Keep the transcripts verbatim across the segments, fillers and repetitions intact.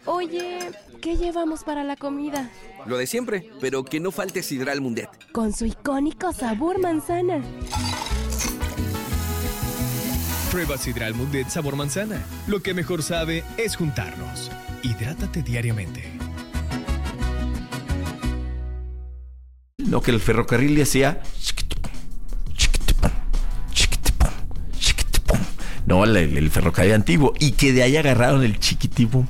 Oye, ¿qué llevamos para la comida? Lo de siempre, pero que no falte Sidral Mundet. Con su icónico sabor manzana. Prueba Sidral Mundet sabor manzana. Lo que mejor sabe es juntarnos. Hidrátate diariamente. Lo que el ferrocarril le hacía... No, el, el ferrocarril antiguo. Y que de ahí agarraron el chiquitibum.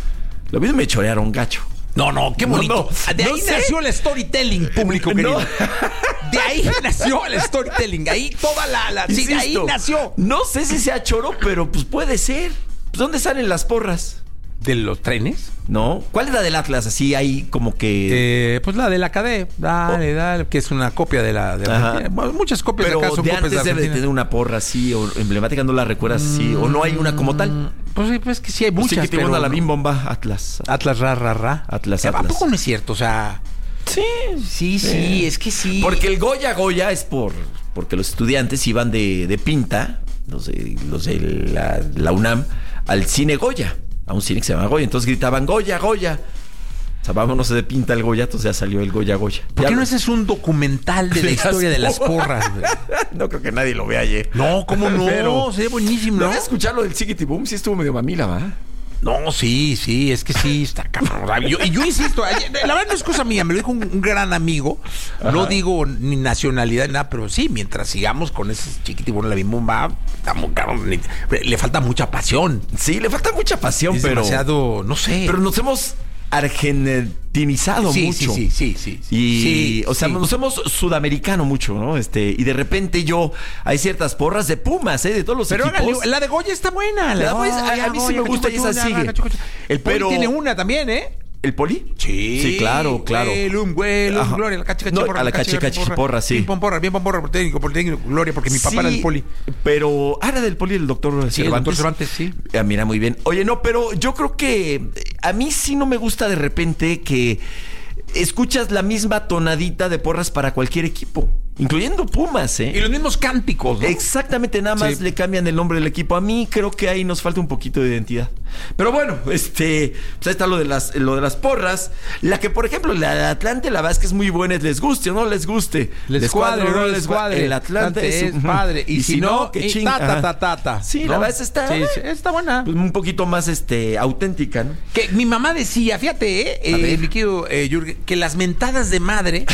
Lo mismo me chorearon gacho. No, no, qué bonito. No, no, de ahí no sé. nació el storytelling, público No. querido. De ahí nació el storytelling. Ahí toda la... la sí, de ahí Insisto, nació. No sé si sea choro, pero pues puede ser. Pues, ¿dónde salen las porras? ¿De los trenes? ¿No? ¿Cuál es la del Atlas? Así hay como que... Eh, pues la de la Cadé. Dale, Oh. dale, que es una copia de la... De la Ajá. Argentina. Bueno, muchas copias Pero de acá son de copias antes de debe de Argentina. tener una porra así, o emblemática, ¿no la recuerdas así? ¿O no hay una como tal? Pues sí, pues que sí hay Pues sí muchas, que te pero... manda la no. bim bomba, Atlas. Atlas, ra, ra, ra. Atlas, ¿A Atlas. poco no es cierto? O sea... Sí. Sí, sí, es que sí. Porque el Goya Goya es por... Porque los estudiantes iban de, de pinta, los de, los de la, la UNAM, al cine Goya. A un cine que se llama Goya. Entonces gritaban Goya, Goya. O sea, vámonos de pinta el Goya, entonces ya salió el Goya Goya. ¿Por Ya qué no lo- haces un documental de la De las historia de las porras. porras, güey? No creo que nadie lo vea ayer. No, ¿cómo no? Pero- Sería buenísimo, ¿No ¿no? vas a escuchar lo del Chiquiti Boom? Sí estuvo medio mamila, ¿va? No, sí, sí, es que sí, está cabrón. O sea, yo- Y yo, insisto, ayer- la verdad no es cosa mía, me lo dijo un, un gran amigo. No Ajá. digo ni nacionalidad ni nada, pero sí, mientras sigamos con ese chiquitibón, la bimbomba, estamos cabrón. ni- Le falta mucha pasión. Sí, le falta mucha pasión, Es pero... demasiado, no sé. Pero nos hemos argentinizado sí, mucho. sí, sí, sí, sí. Y, Sí, o sea, sí. nos hemos sudamericano mucho, ¿no? Este, y de repente yo, hay ciertas porras de Pumas, ¿eh? De todos los Pero equipos. hágale, la de Goya está buena. La La de Goya, a- a mí sí me gusta y esa sigue. El Poli Pero- tiene una también, ¿eh? ¿El Poli? Sí. Sí, claro, claro. Güelum, güelum, Ajá. Gloria, la cachica No, chiporra. a la cachica chiporra, sí. Bien pomporra, bien pomporra, Politécnico, Politécnico, Gloria, porque mi papá Sí, era del Poli. Pero, ah, era del Poli el doctor Sí, el Cervantes. doctor Cervantes, sí. Ah, mira, muy bien. Oye, no, pero yo creo que eh, a mí sí no me gusta de repente que escuchas la misma tonadita de porras para cualquier equipo, incluyendo Pumas, ¿eh? Y los mismos cánticos, ¿no? Exactamente, nada más Sí. le cambian el nombre del equipo. A mí creo que ahí nos falta un poquito de identidad. Pero bueno, este, pues ahí está lo de las, lo de las porras. La que, por ejemplo, la de Atlante, la verdad es que es muy buena, les guste o no les guste. Les cuadre, no les va- cuadre. El Atlante es padre. Y, si no, que y ching. ta, ta, Ajá. ta, ta, ta. Sí, ¿no? la verdad está, Sí, sí, está buena. pues, un poquito más este, auténtica, ¿no? Que mi mamá decía, fíjate, eh, A eh, ver. mi querido eh, Jürgen, que las mentadas de madre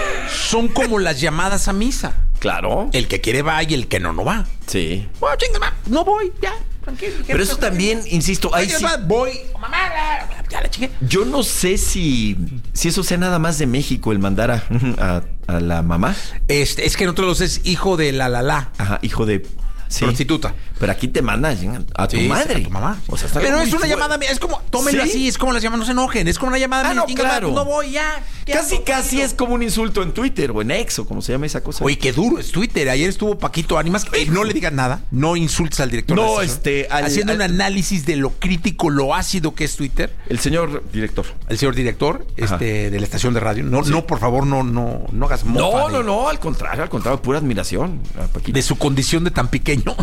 son como las llamadas a misa. Claro. El que quiere va y el que no, no va. Sí. Bueno, chinga, ma, no voy, ya, tranquilo. Pero eso también, insisto, ahí Ahí sí. voy, mamá, la- ya la chingué. Yo no sé si, si eso sea nada más de México, el mandar a, a, a la mamá. Este, es que en otros es hijo de la la la, Ajá, hijo de... Sí. prostituta. Pero aquí te mandan a tu Sí, madre. a tu mamá. O sea, está pero muy es una fuerte. llamada mía, es como, tómenlo ¿Sí? así, es como las llaman, no se enojen, es como una llamada Ah, mía, no, chinga, ma, claro. pues no voy, ya. ya Casi, no, casi no. es como un insulto en Twitter o en X o como se llama esa cosa. Oye, qué duro es Twitter. Ayer estuvo Paquito Ánimas. Eh, no le digas nada. No insultes al director. No, de la estación. este, al- Haciendo al- un análisis de lo crítico, lo ácido que es Twitter. El señor director. El señor director Ajá. este, de la estación de radio. No, no, por favor, no, no, no hagas mofa No, de, no, no, al contrario, al contrario, pura admiración a Paquito. de su condición de tan pequeño.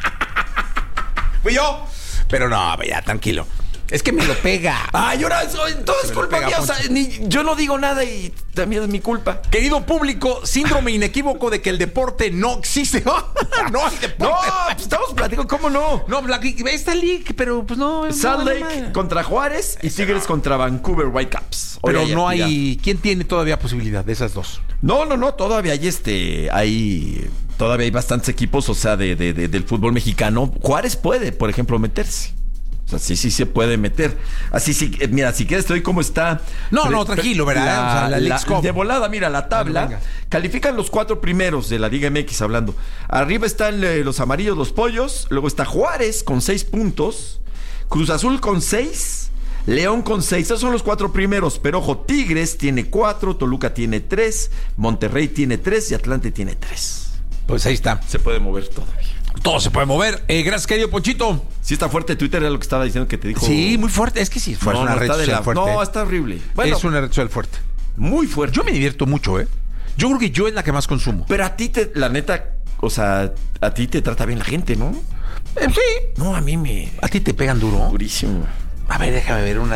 Fui yo. Pero no, ya, tranquilo. Es que me lo pega. Ay, ahora eso, todo es Se me culpa pega, mía. O sea, Poncho. ni- yo no digo nada y también es mi culpa. Querido público, síndrome inequívoco de que el deporte no existe. no hay deporte. No, pues estamos platicando, ¿cómo no? No, la- está League, pero pues no. Salt no, Lake no, no. contra Juárez y Tigres contra Vancouver Whitecaps. Pero Oye, no ya- hay. ¿Quién tiene todavía posibilidad de esas dos? No, no, no, todavía hay este, hay, todavía hay bastantes equipos, o sea, de, de- de- del fútbol mexicano. Juárez puede, por ejemplo, meterse. O sea, sí, sí se puede meter. Así, sí, eh, mira, si quieres te doy cómo está. No, Pre- no, tranquilo, ¿verdad? La, O sea, la la- Leagues Cup. de volada, mira, la tabla. Bueno, venga. Califican los cuatro primeros de la Liga M X hablando. Arriba están eh, los amarillos, los pollos. Luego está Juárez con seis puntos. Cruz Azul con seis. León con seis. Esos son los cuatro primeros. Pero ojo, Tigres tiene cuatro. Toluca tiene tres. Monterrey tiene tres. Y Atlante tiene tres. Pues ahí está. Se puede mover todavía. Todo se puede mover. Eh, gracias, querido Ponchito. Sí está fuerte Twitter, era lo que estaba diciendo que te dijo. Sí, muy fuerte. Es que sí, es fuerte. No, es una no, red está de social la- fuerte. no, está horrible. Bueno, Es una red social fuerte. muy fuerte. Yo me divierto mucho, ¿eh? Yo creo que yo es la que más consumo. Pero a ti te, la neta, o sea, a ti te trata bien la gente, ¿no? Eh, sí. No, a mí me... ¿A ti te pegan duro? Durísimo. A ver, déjame ver una.